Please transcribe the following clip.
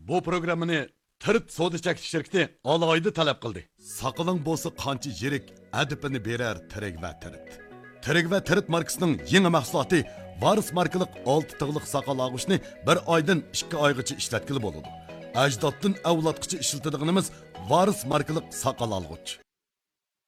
bu programmani Tirt soda chekish shirkati alohida talab qildi. Saqaling bo'lsa qancha yirik adipini berar Tirik va Tirt. Tirik va Tirt markasining yangi mahsuloti Varis markalik 6 tig'liq saqal og'ushni 1 oydan 2 oygacha ishlatkili bo'ladi. Ajdoddan avlodgacha ishlatilganimiz Varis markalik saqal olg'uch.